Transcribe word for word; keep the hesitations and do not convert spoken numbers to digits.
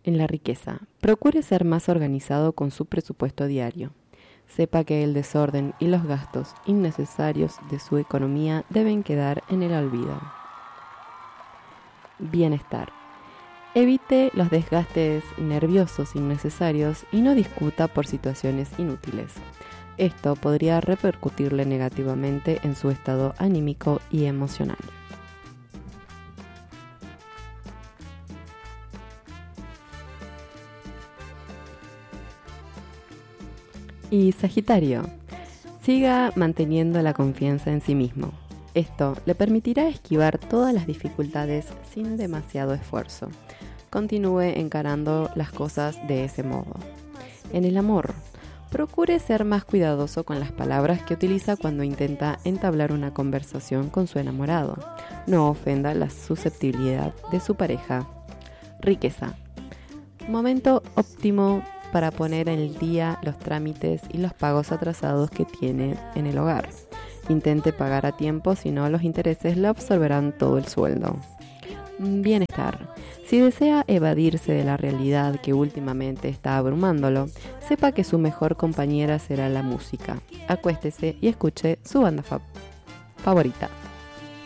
En la riqueza, procure ser más organizado con su presupuesto diario. Sepa que el desorden y los gastos innecesarios de su economía deben quedar en el olvido. Bienestar. Evite los desgastes nerviosos innecesarios y no discuta por situaciones inútiles. Esto podría repercutirle negativamente en su estado anímico y emocional. Y Sagitario, siga manteniendo la confianza en sí mismo. Esto le permitirá esquivar todas las dificultades sin demasiado esfuerzo. Continúe encarando las cosas de ese modo. En el amor, procure ser más cuidadoso con las palabras que utiliza cuando intenta entablar una conversación con su enamorado. No ofenda la susceptibilidad de su pareja. Riqueza. Momento óptimo para poner en el día los trámites y los pagos atrasados que tiene en el hogar. Intente pagar a tiempo, si no los intereses le absorberán todo el sueldo. Bienestar. Si desea evadirse de la realidad que últimamente está abrumándolo, sepa que su mejor compañera será la música. Acuéstese y escuche su banda fa- favorita.